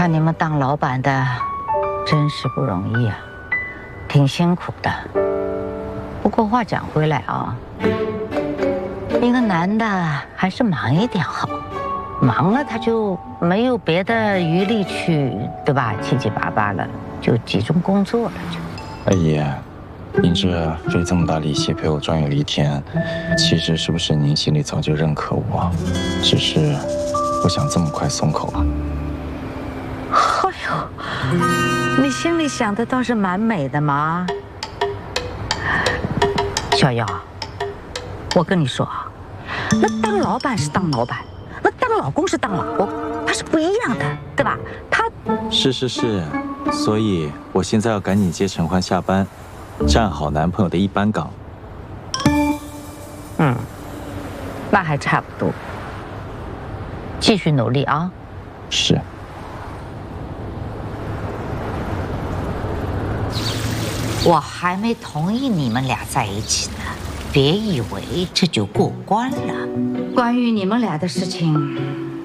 看你们当老板的，真是不容易啊，挺辛苦的。不过话讲回来啊，一个男的还是忙一点好，忙了他就没有别的余力去，对吧？七七八八了，就集中工作了就。 二爷，您这费这么大力气陪我转悠了一天，其实是不是您心里早就认可我，只是不想这么快松口啊？ 哎呦，你心里想的倒是蛮美的嘛。小瑶，我跟你说啊，那当老板是当老板，那当老公是当老公，它是不一样的，对吧？ 是，所以我现在要赶紧接陈欢下班，站好男朋友的一班岗。 那还差不多，继续努力啊。 是。 我还没同意你们俩在一起呢，别以为这就过关了。关于你们俩的事情，